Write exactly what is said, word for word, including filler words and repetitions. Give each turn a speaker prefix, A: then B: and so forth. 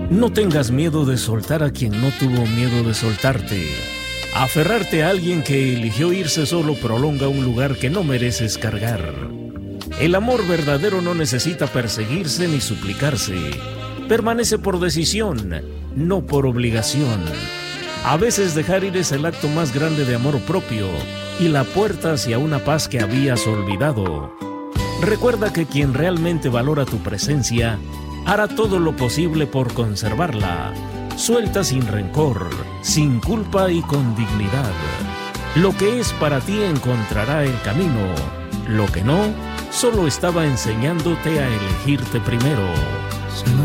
A: No tengas miedo de soltar a quien no tuvo miedo de soltarte. Aferrarte a alguien que eligió irse solo prolonga un lugar que no mereces cargar. El amor verdadero no necesita perseguirse ni suplicarse. Permanece por decisión, no por obligación. A veces dejar ir es el acto más grande de amor propio y la puerta hacia una paz que habías olvidado. Recuerda que quien realmente valora tu presencia hará todo lo posible por conservarla. Suelta sin rencor, sin culpa y con dignidad. Lo que es para ti encontrará el camino. Lo que no, solo estaba enseñándote a elegirte primero.